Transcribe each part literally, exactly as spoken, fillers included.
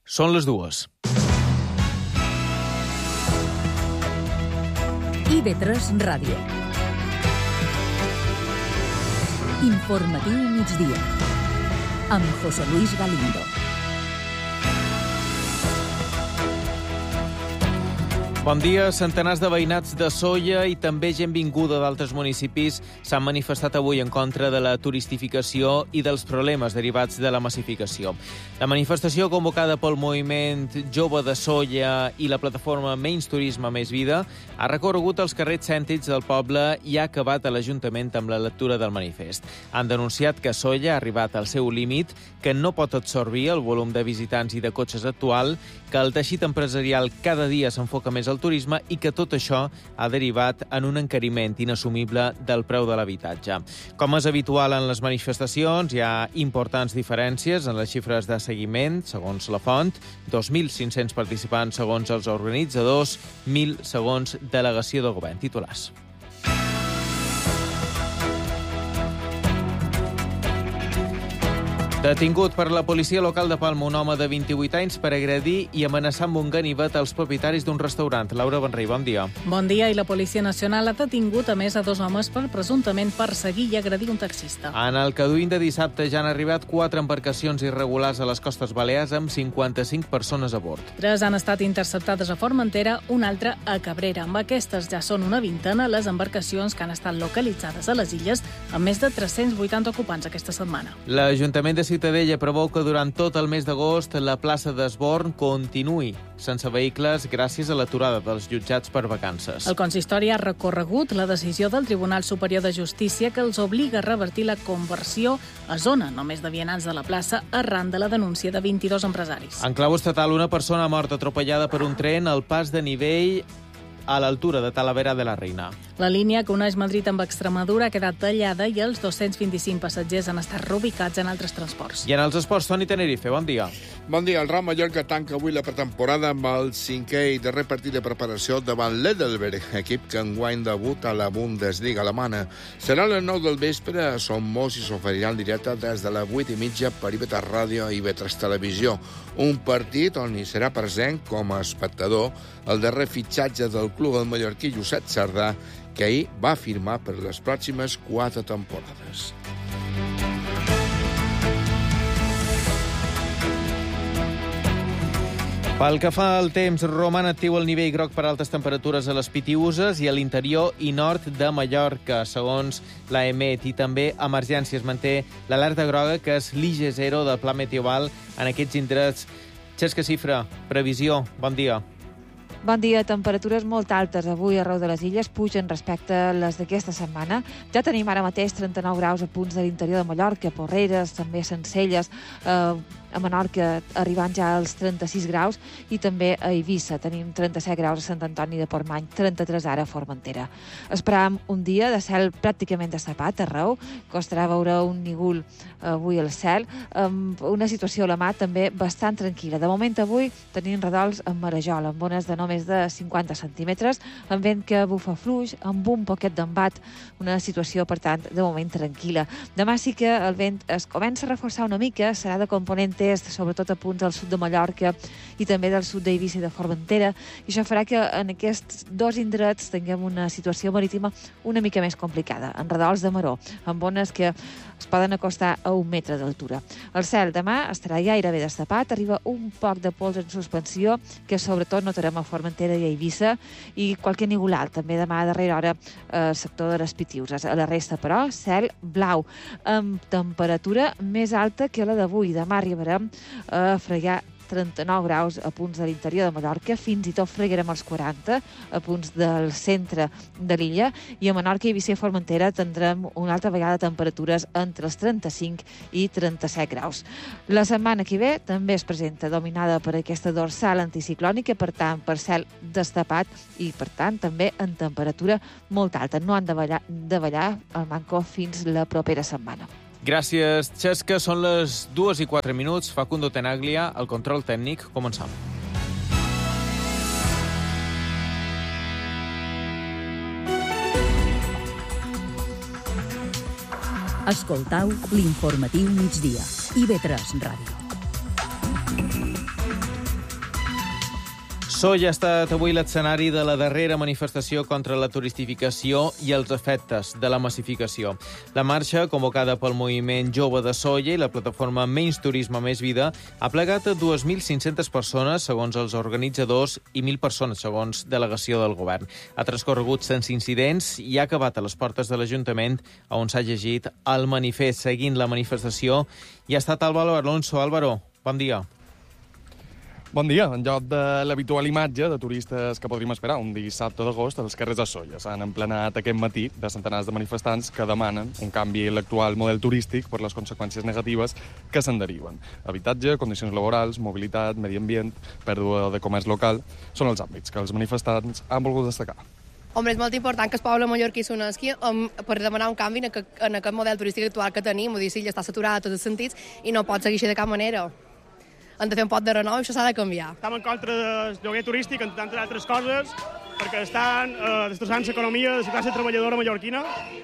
Són les dues. I V tres Ràdio. Informatiu migdia. Amb José Luis Galindo. Bon dia. Centenars de veïnats de Sóller i també gent vinguda d'altres municipis s'han manifestat avui en contra de la turistificació i dels problemes derivats de la massificació. La manifestació convocada pel moviment Jove de Sóller i la plataforma Menys Turisme, Més Vida ha recorregut els carrers cèntrics del poble i ha acabat a l'Ajuntament amb la lectura del manifest. Han denunciat que Sóller ha arribat al seu límit, que no pot absorbir el volum de visitants i de cotxes actual, que el teixit empresarial cada dia s'enfoca més al turisme i que tot això ha derivat en un encariment inassumible del preu de l'habitatge. Com és habitual en les manifestacions, hi ha importants diferències en les xifres de seguiment, segons la font, dos mil cinc-cents participants segons els organitzadors, mil segons delegació del govern. Titulars. Detingut per la policia local de Palma un home de vint-i-vuit anys per agredir i amenaçar amb un ganivet als propietaris d'un restaurant. Laura Benrey, bon dia. Bon dia. I la Policia Nacional ha detingut a més a dos homes per presumptament perseguir i agredir un taxista. En el Caduín de dissabte ja han arribat quatre embarcacions irregulars a les Costes Balears amb cinquanta-cinc persones a bord. Tres han estat interceptades a Formentera, una altra a Cabrera. Amb aquestes ja són una vintena les embarcacions que han estat localitzades a les illes amb més de tres-cents vuitanta ocupants aquesta setmana. L'Ajuntament de Ciutadella preveu que durant tot el mes d'agost la plaça d'Esborn continuï sense vehicles gràcies a l'aturada dels jutjats per vacances. El consistori ha recorregut la decisió del Tribunal Superior de Justícia que els obliga a revertir la conversió a zona només de vianants de la plaça arran de la denúncia de vint-i-dos empresaris. En clau estatal, una persona ha mort atropellada per un tren al pas de nivell a l'altura de Talavera de la Reina. La línia que uneix Madrid amb Extremadura ha quedat tallada i els dos-cents vint-i-cinc passatgers han estat reubicats en altres transports. I en els esports, Toni Tenerife, bon dia. Bon dia. El Real Mallorca tanca avui la pretemporada amb el cinquè i darrer partit de preparació davant l'Edelberg, equip que enguany debuta a la Bundesliga alemana. Serà a les nou del vespre a Somos i s'oferirà en directe des de les vuit i mitja per I V tres Ràdio i I V tres Televisió. Un partit on hi serà present com a espectador el darrer fitxatge del club del mallorquí Josep Sardà, que ahir va firmar per les pròximes quatre temporades. Pel que fa al temps, roman actiu el nivell groc per altes temperatures a les Pitiüses i a l'interior i nord de Mallorca, segons l'A E M E T, i també emergència es manté l'alerta groga, que és l'I G zero del Pla Meteoval en aquests indrets. Xesca Cifra, previsió, bon dia. Bon dia. Temperatures molt altes avui arreu de les illes, pugen respecte a les d'aquesta setmana. Ja tenim ara mateix trenta-nou graus a punts de l'interior de Mallorca, Porreres, també Sencelles, eh, a Menorca arribant ja als trenta-sis graus i també a Eivissa tenim trenta-set graus a Sant Antoni de Portmany, trenta-tres ara a Formentera. Esperàvem un dia de cel pràcticament destapat arreu, costarà veure un nígol avui al cel, amb una situació a la mar també bastant tranquil·la. De moment avui tenim redols amb marejol, amb ones de no més de cinquanta centímetres, amb vent que bufa fluix, amb un poquet d'embat, una situació, per tant, de moment tranquil·la. Demà sí que el vent es comença a reforçar una mica, serà de component est, sobretot a punts del sud de Mallorca i també del sud d'Eivissa i de Formentera, i això farà que en aquests dos indrets tinguem una situació marítima una mica més complicada, en redols de maró, amb ones que es poden acostar a un metre d'altura. El cel demà estarà gairebé destapat, arriba un poc de pols en suspensió, que sobretot notarem a Formentera i a Eivissa, i qualque nigolat també demà a darrera hora al sector de les Pitiüses. A la resta, però, cel blau, amb temperatura més alta que la d'avui. Demà arribarà a fregar trenta-nou graus a punts de l'interior de Mallorca, fins i tot fregarem els quaranta a punts del centre de l'illa, i a Menorca, Eivissa i Formentera tindrem una altra vegada temperatures entre els trenta-cinc i trenta-set graus. La setmana que ve també es presenta dominada per aquesta dorsal anticiclònica, per tant, per cel destapat i, per tant, també en temperatura molt alta. No han de ballar, de ballar el manco fins la propera setmana. Gràcies, Xesca. Són les dues i quatre minuts. Facundo Tenaglia, el control tècnic. Començam. Escoltau l'informatiu migdia. I V tres Ràdio. Sóller ha estat avui l'escenari de la darrera manifestació contra la turistificació i els efectes de la massificació. La marxa, convocada pel moviment jove de Sóller i la plataforma Menys Turisme, Més Vida, ha plegat a dues mil cinc-centes persones, segons els organitzadors, i mil persones, segons delegació del govern. Ha transcorregut sense incidents i ha acabat a les portes de l'Ajuntament, on s'ha llegit el manifest. Seguint la manifestació hi ha estat Álvaro Alonso. Álvaro, bon dia. Bon dia. En lloc de l'habitual imatge de turistes que podríem esperar un dissabte d'agost, els carrers de Sóller s'han emplenat aquest matí de centenars de manifestants que demanen un canvi en l'actual model turístic per les conseqüències negatives que se'n deriven. Habitatge, condicions laborals, mobilitat, medi ambient, pèrdua de comerç local són els àmbits que els manifestants han volgut destacar. Hombre, és molt important que el poble mallorquí s'unesqui um, per demanar un canvi en aquest, en aquest model turístic actual que tenim. Vull dir, sí, ja està saturat a tots els sentits i no pot seguir així de cap manera. Han de fer un pot de renou i això s'ha de canviar. Estem en contra del lloguer turístic, entre tantes altres coses, perquè estan eh, destrossant l'economia de la classe treballadora mallorquina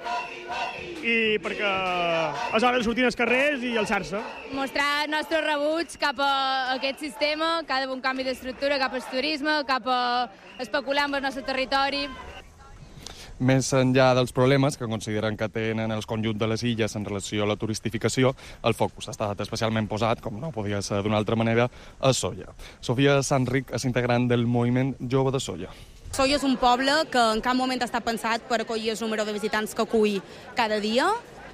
i perquè és hora de sortir als carrers i alçar-se. Mostrar el nostre rebuig cap a aquest sistema, cap a un canvi d'estructura, cap al turisme, cap a especular amb el nostre territori. Més enllà dels problemes que consideren que tenen els conjunts de les illes en relació a la turistificació, el focus ha estat especialment posat, com no podia ser d'una altra manera, a Sóller. Sofia Sanric és integrant del moviment jove de Sóller. Sóller és un poble que en cap moment està pensat per acollir el número de visitants que acull cada dia,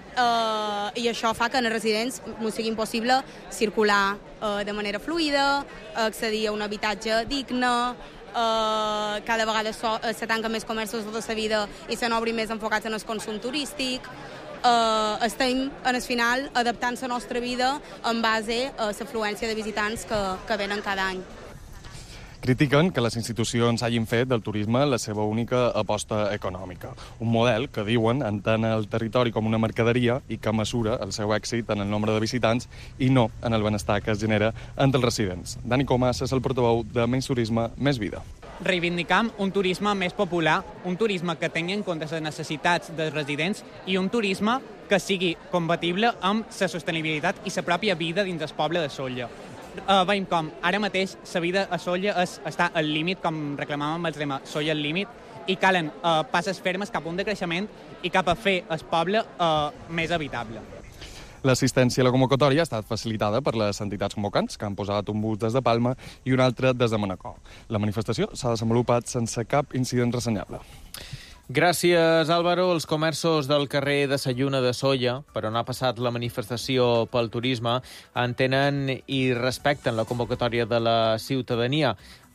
eh, i això fa que als residents no sigui impossible circular eh, de manera fluida, accedir a un habitatge digne. Uh, cada vegada so, uh, se tanquen més comerços de la vida i se n'obrin més enfocats en el consum turístic. Uh, estem, en el final, adaptant la nostra vida en base a l'afluència de visitants que, que venen cada any. Critiquen que les institucions hagin fet del turisme la seva única aposta econòmica. Un model que, diuen, entén el territori com una mercaderia i que mesura el seu èxit en el nombre de visitants i no en el benestar que es genera entre els residents. Dani Comas és el portaveu de Menys Turisme, Més Vida. Reivindicam un turisme més popular, un turisme que tingui en compte les necessitats dels residents i un turisme que sigui compatible amb la sostenibilitat i la pròpia vida dins del poble de Sóller. Uh, veiem com ara mateix la vida a Sóller és, està al límit, com reclamàvem el tema Sóller al límit, i calen uh, passes fermes cap a un decreixement i cap a fer el poble uh, més habitable. L'assistència a la convocatòria ha estat facilitada per les entitats convocants, que han posat un bus des de Palma i un altre des de Manacor. La manifestació s'ha desenvolupat sense cap incident ressenyable. Gràcies, Álvaro. Els comerços del carrer de la Lluna de Sóller, per on ha passat la manifestació pel turisme, entenen i respecten la convocatòria de la ciutadania.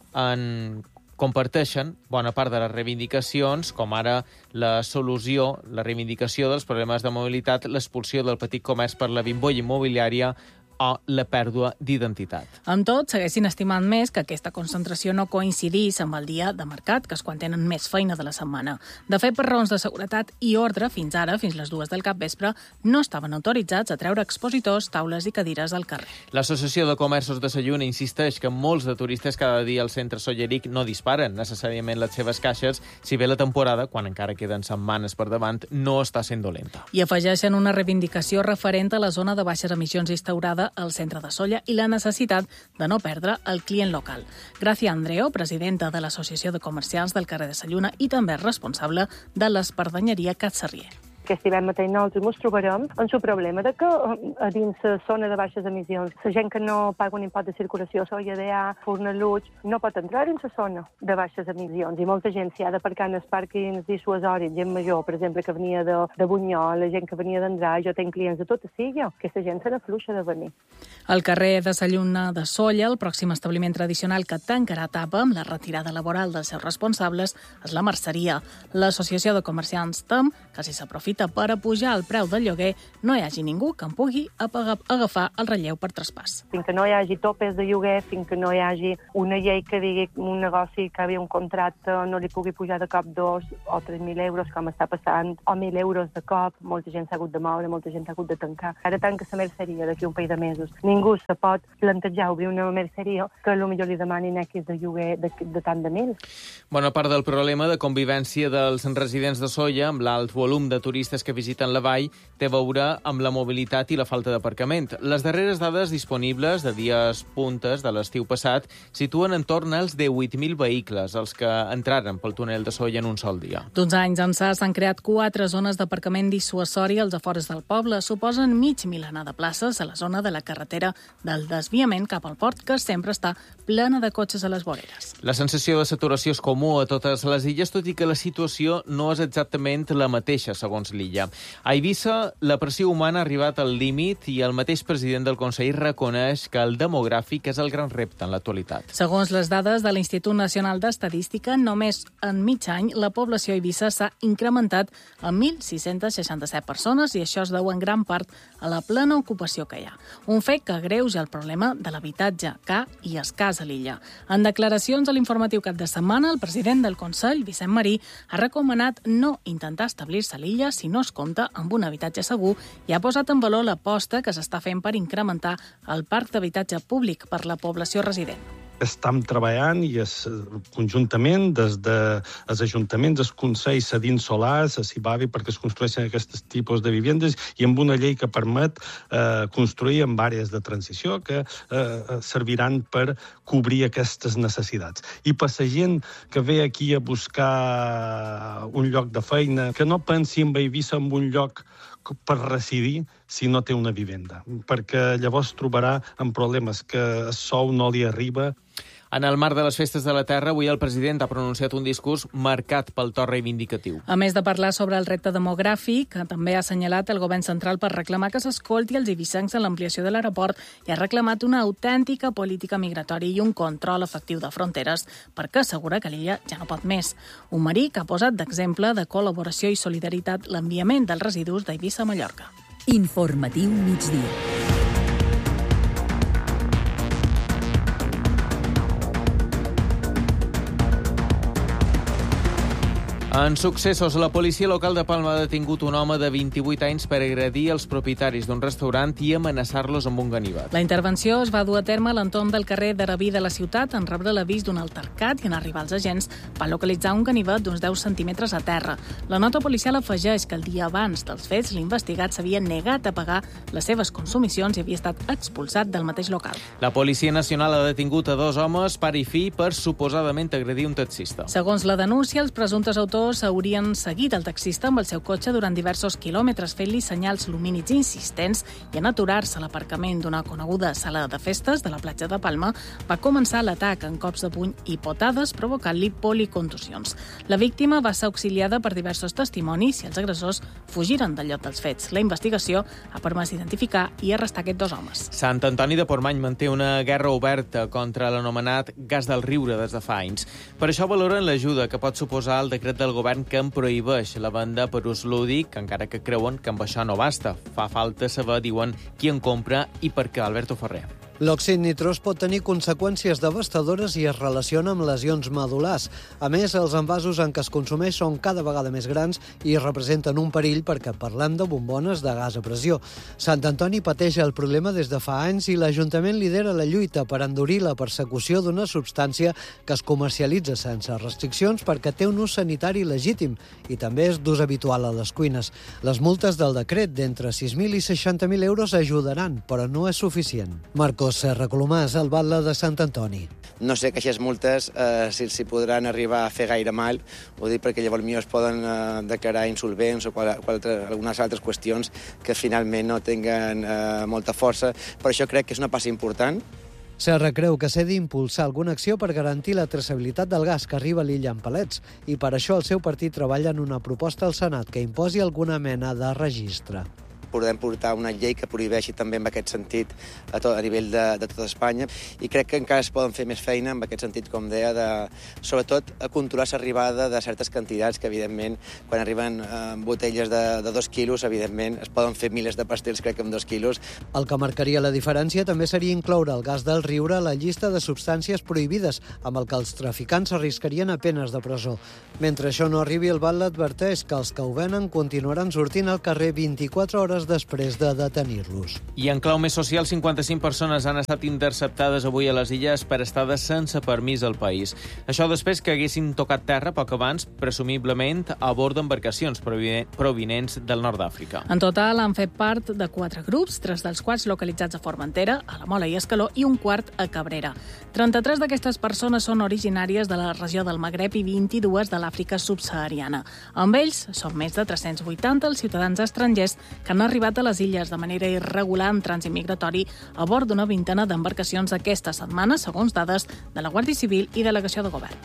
En comparteixen bona part de les reivindicacions, com ara la solució, la reivindicació dels problemes de mobilitat, l'expulsió del petit comerç per la bombolla immobiliària o la pèrdua d'identitat. Amb tot, segueixin estimant més que aquesta concentració no coincidís amb el dia de mercat, que és quan tenen més feina de la setmana. De fet, per raons de seguretat i ordre, fins ara, fins les dues del capvespre, no estaven autoritzats a treure expositors, taules i cadires al carrer. L'Associació de Comerços de la Lluna insisteix que molts de turistes cada dia al centre solleric no disparen necessàriament les seves caixes, si bé la temporada, quan encara queden setmanes per davant, no està sent dolenta. I afegeixen una reivindicació referent a la zona de baixes emissions instaurada al centre de Sóller i la necessitat de no perdre el client local. Gràcia Andreo, presidenta de l'Associació de Comerciants del carrer de la Lluna i també responsable de l'espardenyeria Cat Sarrier. Aquest hivern mateix nosaltres ens trobarem amb el problema de que a dins la zona de baixes emissions la gent que no paga un impost de circulació, Sóller de A, Fornaluig, no pot entrar en la zona de baixes emissions i molta gent s'hi ha d'aparcar en els pàrquings dissuasoris, gent major, per exemple, que venia de, de Bunyol, la gent que venia d'Andrà, jo tenc clients de tot a Silla, aquesta gent se n'afluixa de venir. Al carrer de la Lluna de Sóller, el pròxim establiment tradicional que tancarà etapa amb la retirada laboral dels seus responsables és la merceria. L'Associació de Comerciants tem que si s'aprofita per a pujar el preu del lloguer no hi hagi ningú que en pugui agafar el relleu per traspàs. Fins que no hi hagi topes de lloguer, fins que no hi hagi una llei que digui un negoci que havia un contracte no li pugui pujar de cop dos o tres mil euros, com està passant, o mil euros de cop, molta gent s'ha hagut de moure, molta gent s'ha hagut de tancar. Ara tanca la merceria d'aquí un parell de mesos. Ningú se pot plantejar obrir una merceria que potser li demanin X de lloguer de, de tant de mil. Bona part del problema de convivència dels residents de Sóller amb l'alt volum de turistes turistes que visiten la vall té a veure amb la mobilitat i la falta d'aparcament. Les darreres dades disponibles de dies puntes de l'estiu passat situen en torn als divuit mil vehicles, els que entraren pel túnel de Sóller en un sol dia. D'uns anys ençà s'han creat quatre zones d'aparcament dissuasori als afores del poble. Suposen mig milenar de places a la zona de la carretera del desviament cap al port, que sempre està plena de cotxes a les voreres. La sensació de saturació és comú a totes les illes, tot i que la situació no és exactament la mateixa, segons l'illa. A Eivissa, la pressió humana ha arribat al límit i el mateix president del Consell reconeix que el demogràfic és el gran repte en l'actualitat. Segons les dades de l'Institut Nacional d'Estadística, només en mig any la població a Eivissa s'ha incrementat en mil sis-cents seixanta-set persones i això es deu en gran part a la plena ocupació que hi ha. Un fet que agreuja el problema de l'habitatge car i escàs a l'illa. En declaracions a l'informatiu cap de setmana, el president del Consell, Vicent Marí, ha recomanat no intentar establir-se a l'illa si no es compta amb un habitatge segur i ha posat en valor l'aposta que s'està fent per incrementar el parc d'habitatge públic per la població resident. Estem treballant i es, conjuntament des dels ajuntaments, els consells cedint solars, a Cibavi, perquè es construeixen aquests tipus de vivendes i amb una llei que permet eh, construir en àrees de transició que eh, serviran per cobrir aquestes necessitats. I per la gent que ve aquí a buscar un lloc de feina, que no pensi en Eivissa en un lloc per residir si no té una vivenda, perquè llavors trobarà en problemes que el sou no li arriba. En el marc de les Festes de la Terra, avui el president ha pronunciat un discurs marcat pel to reivindicatiu. A més de parlar sobre el repte demogràfic, també ha assenyalat el govern central per reclamar que s'escolti els eivissencs en l'ampliació de l'aeroport i ha reclamat una autèntica política migratòria i un control efectiu de fronteres perquè assegura que l'illa ja no pot més. Un Marí que ha posat d'exemple de col·laboració i solidaritat l'enviament dels residus d'Eivissa a Mallorca. Informatiu migdia. En successos, la policia local de Palma ha detingut un home de vint-i-vuit anys per agredir els propietaris d'un restaurant i amenaçar-los amb un ganivet. La intervenció es va dur a terme a l'entorn del carrer d'Arabí de la ciutat en rebre l'avís d'un altercat i en arribar els agents va localitzar un ganivet d'uns deu centímetres a terra. La nota policial afegeix que el dia abans dels fets l'investigat s'havia negat a pagar les seves consumicions i havia estat expulsat del mateix local. La Policia Nacional ha detingut a dos homes, pare i fill, per suposadament agredir un taxista. Segons la denúncia, els presumptes autors haurien seguit el taxista amb el seu cotxe durant diversos quilòmetres, fent-li senyals lumínics insistents i en aturar-se a l'aparcament d'una coneguda sala de festes de la platja de Palma, va començar l'atac en cops de puny i potades, provocant-li policontusions. La víctima va ser auxiliada per diversos testimonis i els agressors fugiren del lloc dels fets. La investigació ha permès identificar i arrestar aquests dos homes. Sant Antoni de Portmany manté una guerra oberta contra l'anomenat gas del riure des de fa anys. Per això valoren l'ajuda que pot suposar el decret del govern que en prohibeix la venda per ús lúdic, encara que creuen que amb això no basta. Fa falta saber, diuen, qui en compra i per què. Alberto Ferrer. L'òxid nitrós pot tenir conseqüències devastadores i es relaciona amb lesions medul·lars. A més, els envasos en què es consumeix són cada vegada més grans i representen un perill perquè parlem de bombones de gas a pressió. Sant Antoni pateix el problema des de fa anys i l'Ajuntament lidera la lluita per endurir la persecució d'una substància que es comercialitza sense restriccions perquè té un ús sanitari legítim i també és d'ús habitual a les cuines. Les multes del decret d'entre sis mil i seixanta mil euros ajudaran, però no és suficient. Marco Serra Colomàs, el batlle de Sant Antoni. No sé que aquestes multes eh, si s'hi podran arribar a fer gaire mal, ho dic perquè llavors millor es poden eh, declarar insolvents o qual, qual altre, algunes altres qüestions que finalment no tinguen eh, molta força. Per això crec que és una passa important. Serra creu que s'ha d'impulsar alguna acció per garantir la traçabilitat del gas que arriba a l'illa en palets i per això el seu partit treballa en una proposta al Senat que imposi alguna mena de registre. Podem portar una llei que prohibeixi també en aquest sentit a, tot, a nivell de, de tota Espanya i crec que encara es poden fer més feina en aquest sentit, com deia, de, sobretot a controlar l'arribada de certes quantitats que evidentment quan arriben eh, botelles de, de dos quilos evidentment es poden fer milers de pastels crec que amb dos quilos. El que marcaria la diferència també seria incloure el gas del riure a la llista de substàncies prohibides amb el que els traficants arriscarien a penes de presó. Mentre això no arribi, el batlle adverteix que els que ho venen continuaran sortint al carrer vint-i-quatre hores hores després de detenir-los. I en clau més social, cinquanta-cinc persones han estat interceptades avui a les Illes per estades sense permís al país. Això després que haguessin tocat terra poc abans, presumiblement a bord d'embarcacions provinents del nord d'Àfrica. En total han fet part de quatre grups, tres dels quals localitzats a Formentera, a la Mola i Escaló, i un quart a Cabrera. trenta-tres d'aquestes persones són originàries de la regió del Magreb i vint-i-dues de l'Àfrica subsahariana. Amb ells són més de tres-cents vuitanta els ciutadans estrangers que han arribat a les illes de manera irregular en trànsit migratori a bord d'una vintena d'embarcacions aquesta setmana, segons dades de la Guàrdia Civil i Delegació de Govern.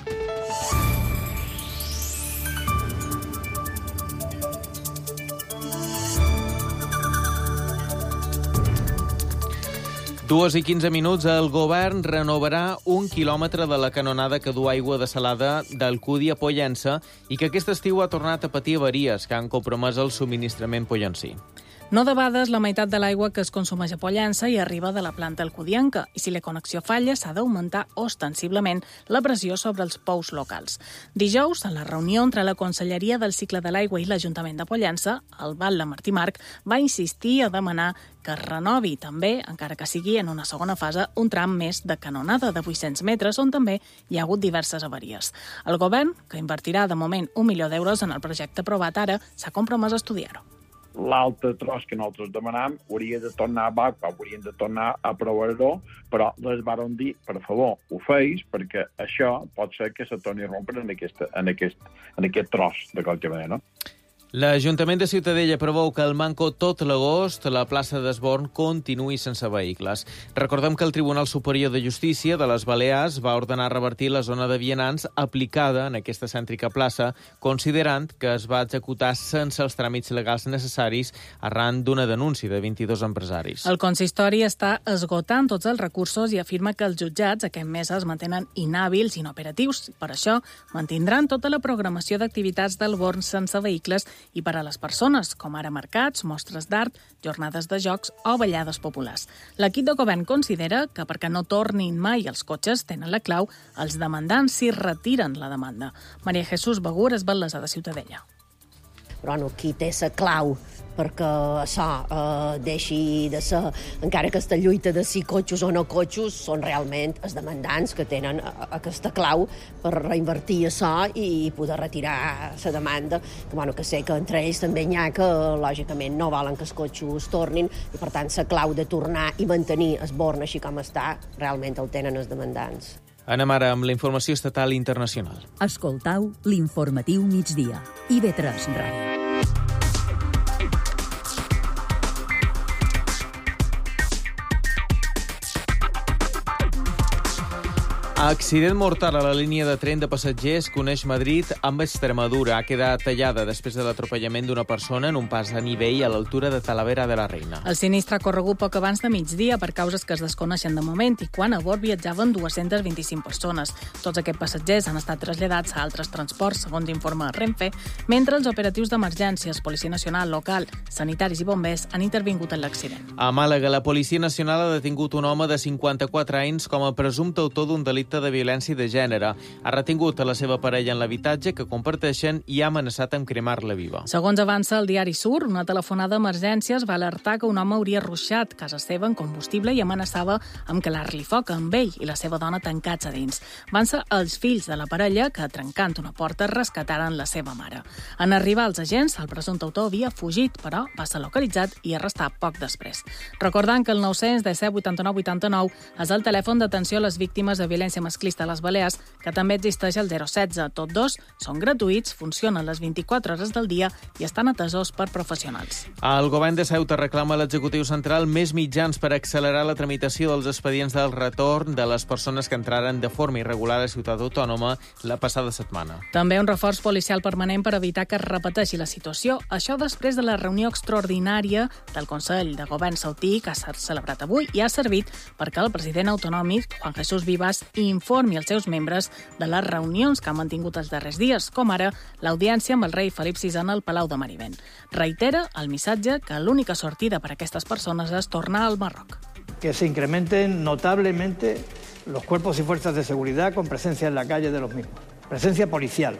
Dues i quinze minuts, el govern renovarà un quilòmetre de la canonada que du aigua desalada d'Alcúdia a Pollença i que aquest estiu ha tornat a patir avaries que han compromès el subministrament pollencí. No debades, la meitat de l'aigua que es consumeix a Pollença i arriba de la planta alcudianca, i si la connexió falla s'ha d'augmentar ostensiblement la pressió sobre els pous locals. Dijous, en la reunió entre la Conselleria del Cicle de l'Aigua i l'Ajuntament de Pollença, el batlle Martí Marc va insistir a demanar que es renovi també, encara que sigui en una segona fase, un tram més de canonada de vuit-cents metres, on també hi ha hagut diverses avaries. El govern, que invertirà de moment un milió d'euros en el projecte aprovat ara, s'ha compromès a estudiar-ho. L'altre tros que nosaltres demanam hauria de tornar a Bac, hauríem de tornar a provar-ho, però les varen dir, per favor, ho feis, perquè això pot ser que se torni a rompre en aquest, en aquest, en aquest tros, de qualque manera. L'Ajuntament de Ciutadella preveu que al Manco tot l'agost la plaça d'Esborn continuï sense vehicles. Recordem que el Tribunal Superior de Justícia de les Balears va ordenar revertir la zona de vianants aplicada en aquesta cèntrica plaça, considerant que es va executar sense els tràmits legals necessaris arran d'una denúncia de vint-i-dos empresaris. El consistori està esgotant tots els recursos i afirma que els jutjats aquest mes es mantenen inhàbils i inoperatius. Per això mantindran tota la programació d'activitats del Born sense vehicles i per a les persones, com ara mercats, mostres d'art, jornades de jocs o ballades populars. L'equip de govern considera que perquè no tornin mai els cotxes tenen la clau els demandants si retiren la demanda. Maria Jesús Begur és batlessa de Ciutadella. Però no, qui té la clau perquè això eh, deixi de ser, encara aquesta lluita de si cotxos o no cotxos, són realment els demandants que tenen aquesta clau per reinvertir això i poder retirar la demanda, que, bueno, que sé que entre ells també hi ha que, lògicament, no volen que els cotxos tornin i, per tant, la clau de tornar i mantenir el Born així com està, realment el tenen els demandants. Anem ara amb la informació estatal i internacional. Escoltau l'informatiu migdia. I ve tres Ràdio. Accident mortal a la línia de tren de passatgers que uneix Madrid amb Extremadura. Ha quedat tallada després de l'atropellament d'una persona en un pas a nivell a l'altura de Talavera de la Reina. El sinistre ha corregut poc abans de migdia per causes que es desconeixen de moment i quan a bord viatjaven dues-centes vint-i-cinc persones. Tots aquests passatgers han estat traslladats a altres transports, segons informa Renfe, mentre els operatius d'emergències, Policia Nacional, local, sanitaris i bombers han intervingut en l'accident. A Màlaga, la Policia Nacional ha detingut un home de cinquanta-quatre anys com a presumpte autor d'un delicte de violència de gènere. Ha retingut a la seva parella en l'habitatge que comparteixen i ha amenaçat amb cremar-la viva. Segons avança el diari Sur, una telefonada d'emergències va alertar que un home hauria ruixat casa seva en combustible i amenaçava amb calar-li foc amb ell i la seva dona tancats a dins. Van ser els fills de la parella que, trencant una porta, rescataren la seva mare. En arribar els agents, el presumpte autor havia fugit, però va ser localitzat i arrestat poc després. Recordant que el nou-cents disset vuitanta-nou vuitanta-nou és el telèfon d'atenció a les víctimes de violència masclista a les Balears, que també existeix el zero setze. Tots dos són gratuïts, funcionen les vint-i-quatre hores del dia i estan atesos per professionals. El govern de Ceuta reclama a l'executiu central més mitjans per accelerar la tramitació dels expedients del retorn de les persones que entraren de forma irregular a Ciutat Autònoma la passada setmana. També un reforç policial permanent per evitar que es repeteixi la situació. Això després de la reunió extraordinària del Consell de Govern sautí que s'ha celebrat avui i ha servit perquè el president autonòmic, Juan Jesús Vivas, informi als seus membres de les reunions que han mantingut els darrers dies, com ara l'audiència amb el rei Felip sisè al Palau de Marivent. Reitera el missatge que l'única sortida per a aquestes persones és tornar al Marroc. Que se incrementen notablemente los cuerpos y fuerzas de seguridad con presencia en la calle de los mismos. Presencia policial,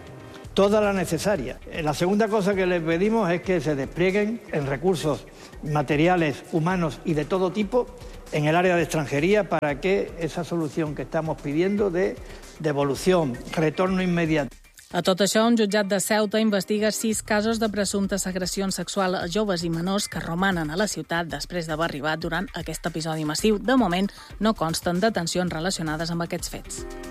toda la necesaria. La segunda cosa que les pedimos es que se desplieguen en recursos materiales, humanos y de todo tipo en el área de extranjería para que esa solución que estamos pidiendo de devolución, retorno inmediato. A tot això, un jutjat de Ceuta investiga sis casos de presumptes agressions sexuals a joves i menors que romanen a la ciutat després d'haver arribat durant aquest episodi massiu. De moment, no consten detencions relacionades amb aquests fets.